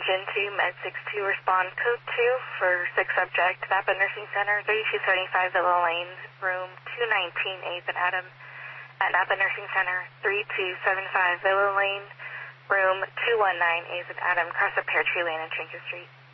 Engine 2, Med 62, respond code 2 for 6 subject, Napa Nursing Center, 3275 Villa Lane, room 219, 8th and Adam. At Napa Nursing Center, 3275 Villa Lane, room 219, 8th and Adam, cross up Pear Tree Lane and Trinket Street.